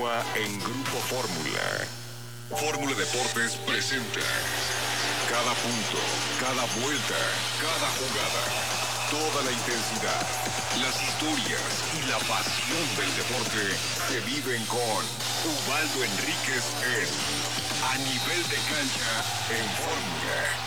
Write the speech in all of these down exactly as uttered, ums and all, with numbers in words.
continúa en Grupo Fórmula. Fórmula Deportes presenta cada punto, cada vuelta, cada jugada, toda la intensidad, las historias y la pasión del deporte se viven con Ubaldo Enríquez en A Nivel de Cancha en Fórmula.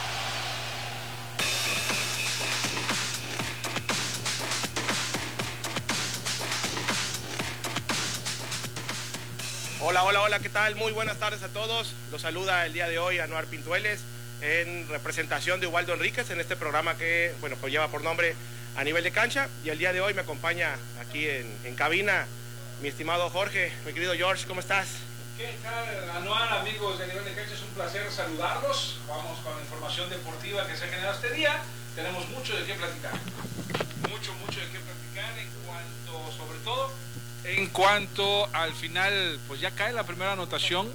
Hola, hola, hola, ¿qué tal? Muy buenas tardes a todos. Los saluda el día de hoy Anuar Pintueles en representación de Ubaldo Enríquez en este programa que, bueno, pues lleva por nombre A Nivel de Cancha. Y el día de hoy me acompaña aquí en, en cabina mi estimado Jorge, mi querido George, ¿cómo estás? ¿Qué tal, Anuar, amigos de A Nivel de Cancha? Es un placer saludarlos. Vamos con la información deportiva que se ha generado este día. Tenemos mucho de qué platicar. Mucho, mucho de qué platicar en cuanto, sobre todo, en cuanto al final, pues ya cae la primera anotación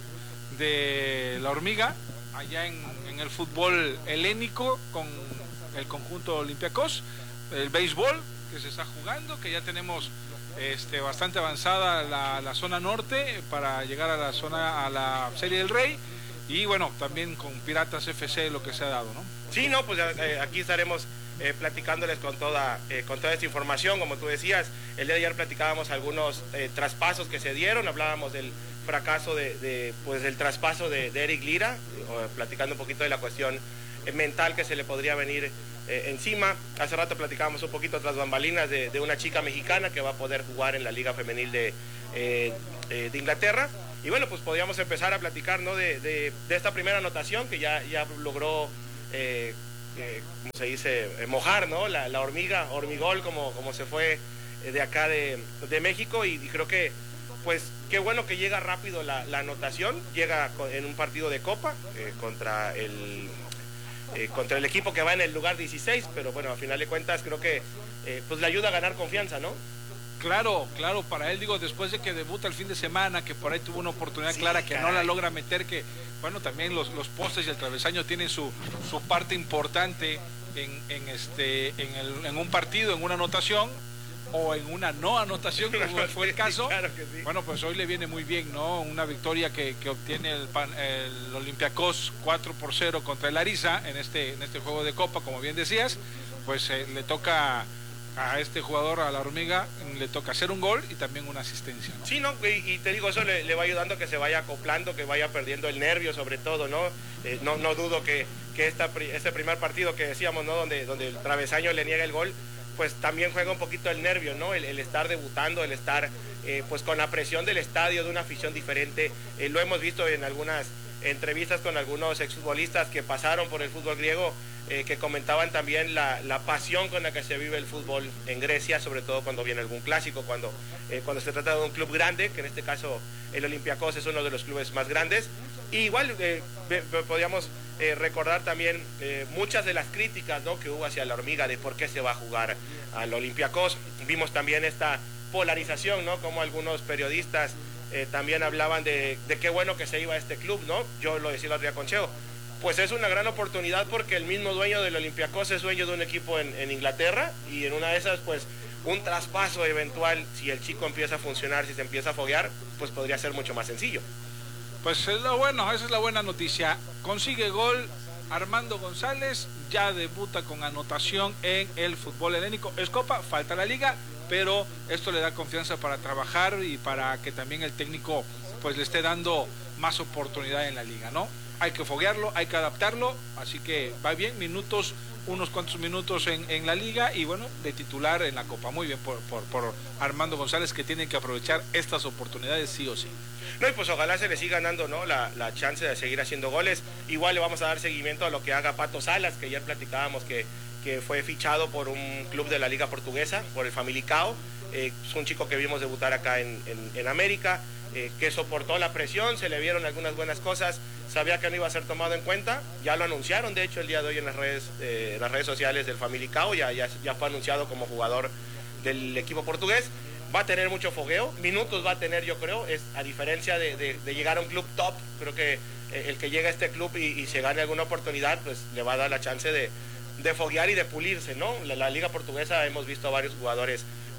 de la Hormiga allá en, en el fútbol helénico con el conjunto Olympiacos, el béisbol que se está jugando, que ya tenemos este, bastante avanzada la, la zona norte para llegar a la zona, a la Serie del Rey, y bueno, también con Piratas F C lo que se ha dado, ¿no? Sí, no, pues eh, aquí estaremos Eh, platicándoles con toda, eh, con toda esta información. Como tú decías, el día de ayer platicábamos algunos eh, traspasos que se dieron, hablábamos del fracaso de, de pues del traspaso de, de Eric Lira, eh, platicando un poquito de la cuestión eh, mental que se le podría venir eh, encima. Hace rato platicábamos un poquito tras bambalinas de, de una chica mexicana que va a poder jugar en la Liga Femenil de, eh, eh, de Inglaterra. Y bueno, pues podríamos empezar a platicar, ¿no?, de, de, de esta primera anotación que ya, ya logró eh, Eh, como se dice, eh, mojar, ¿no? La, la hormiga, hormigol, como, como se fue eh, de acá de, de México, y, y creo que, pues, qué bueno que llega rápido la, la anotación, llega en un partido de Copa eh, contra el eh, contra el equipo que va en el lugar dieciséis, pero bueno, a final de cuentas creo que eh, pues le ayuda a ganar confianza, ¿no? Claro, claro, para él, digo, después de que debuta el fin de semana, que por ahí tuvo una oportunidad sí, clara que caray. no la logra meter, que bueno, también los, los postes y el travesaño tienen su, su parte importante en, en, este, en, el, en un partido, en una anotación o en una no anotación, como fue el caso. Claro que sí. Bueno, pues hoy le viene muy bien, ¿no? Una victoria que, que obtiene el, el Olympiacos cuatro por cero contra el Ariza en este, en este juego de Copa, como bien decías, pues eh, le toca a este jugador, a la Hormiga, le toca hacer un gol y también una asistencia, ¿no? Sí, no, y, y te digo, eso le, le va ayudando a que se vaya acoplando, que vaya perdiendo el nervio, sobre todo, ¿no? Eh, no, no dudo que, que esta, este primer partido que decíamos, ¿no?, donde, donde el travesaño le niega el gol, pues también juega un poquito el nervio, ¿no? El, el estar debutando, el estar eh, pues con la presión del estadio, de una afición diferente. Eh, lo hemos visto en algunas entrevistas con algunos exfutbolistas que pasaron por el fútbol griego, eh, que comentaban también la, la pasión con la que se vive el fútbol en Grecia, sobre todo cuando viene algún clásico, cuando, eh, cuando se trata de un club grande, que en este caso el Olympiacos es uno de los clubes más grandes. Y igual eh, podríamos eh, recordar también eh, muchas de las críticas, ¿no?, que hubo hacia la Hormiga de por qué se va a jugar al Olympiacos. Vimos también esta polarización, ¿no?, como algunos periodistas eh, también hablaban de, de qué bueno que se iba a este club, ¿no? Yo lo decía el otro día con Cheo, pues es una gran oportunidad porque el mismo dueño del Olympiacos es dueño de un equipo en, en Inglaterra, y en una de esas, pues un traspaso eventual, si el chico empieza a funcionar, si se empieza a foguear, pues podría ser mucho más sencillo. Pues es lo bueno, esa es la buena noticia. Consigue gol Armando González, ya debuta con anotación en el fútbol helénico. Es Copa, falta la liga, pero esto le da confianza para trabajar y para que también el técnico pues le esté dando más oportunidad en la liga, ¿no? Hay que foguearlo, hay que adaptarlo, así que va bien, minutos, unos cuantos minutos en, en la liga, y bueno, de titular en la Copa. Muy bien por, por, por Armando González, que tiene que aprovechar estas oportunidades sí o sí. No, y pues ojalá se le siga dando, ¿no?, la, la chance de seguir haciendo goles. Igual le vamos a dar seguimiento a lo que haga Pato Salas, que ayer platicábamos que, que fue fichado por un club de la Liga Portuguesa, por el Famalicão. Eh, es un chico que vimos debutar acá en, en, en América, eh, que soportó la presión, se le vieron algunas buenas cosas, sabía que no iba a ser tomado en cuenta, ya lo anunciaron de hecho el día de hoy en las redes, eh, en las redes sociales del Famalicão, ya, ya, ya fue anunciado como jugador del equipo portugués. Va a tener mucho fogueo, minutos va a tener, yo creo, es a diferencia de, de, de llegar a un club top. Creo que el que llega a este club y, y se gane alguna oportunidad, pues le va a dar la chance de, de foguear y de pulirse, ¿no? La, la Liga Portuguesa hemos visto a varios jugadores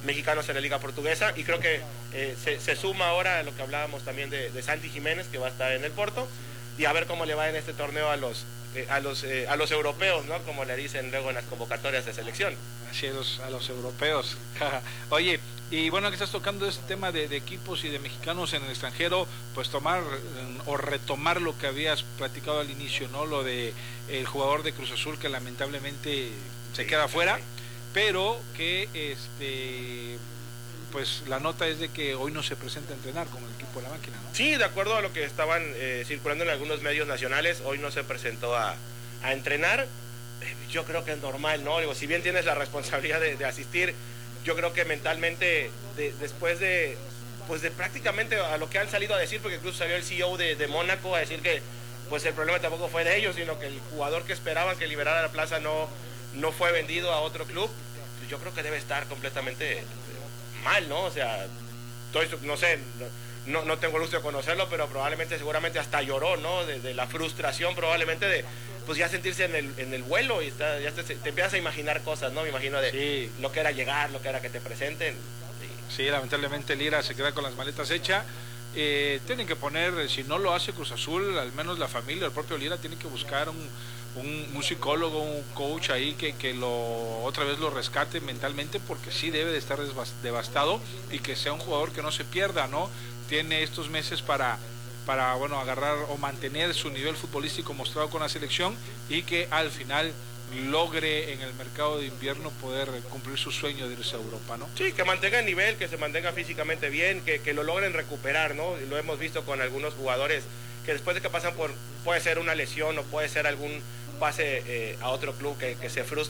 mexicanos en la Liga Portuguesa, y creo que eh, se, se suma ahora a lo que hablábamos también de, de Santi Jiménez, que va a estar en el Porto, y a ver cómo le va en este torneo a los, eh, a los, eh, a los europeos, ¿no? Como le dicen luego en las convocatorias de selección. Así es, a los europeos. Oye, y bueno, que estás tocando este tema de, de equipos y de mexicanos en el extranjero, pues tomar o retomar lo que habías platicado al inicio, ¿no? Lo de el jugador de Cruz Azul que lamentablemente se sí, queda fuera, sí. pero que este pues la nota es de que hoy no se presenta a entrenar con el equipo de la máquina, ¿no? Sí, de acuerdo a lo que estaban eh, circulando en algunos medios nacionales, hoy no se presentó a, a entrenar. Yo creo que es normal, ¿no? Digo, si bien tienes la responsabilidad de, de asistir, yo creo que mentalmente, de, después de, pues de prácticamente a lo que han salido a decir, porque incluso salió el C E O de, de Mónaco a decir que pues el problema tampoco fue de ellos, sino que el jugador que esperaban que liberara la plaza no, no fue vendido a otro club. Yo creo que debe estar completamente mal, ¿no? O sea, estoy, no sé, no, no tengo el gusto de conocerlo, pero probablemente, seguramente hasta lloró, ¿no? De, de la frustración probablemente de, pues ya sentirse en el, en el vuelo y está, ya te, te empiezas a imaginar cosas, ¿no? Me imagino de sí. lo que era llegar, lo que era que te presenten. Sí, sí, lamentablemente Lira se queda con las maletas hechas. Eh, tienen que poner, si no lo hace Cruz Azul, al menos la familia, el propio Lira tiene que buscar un, un, un psicólogo, un coach ahí que, que lo otra vez lo rescate mentalmente, porque sí debe de estar devastado, y que sea un jugador que no se pierda, ¿no? Tiene estos meses para, para bueno, agarrar o mantener su nivel futbolístico mostrado con la selección, y que al final logre en el mercado de invierno poder cumplir su sueño de irse a Europa, ¿no? Sí, que mantenga el nivel, que se mantenga físicamente bien, que, que lo logren recuperar, ¿no? Lo hemos visto con algunos jugadores que después de que pasan por, puede ser una lesión o puede ser algún pase eh, a otro club, que, que se frustran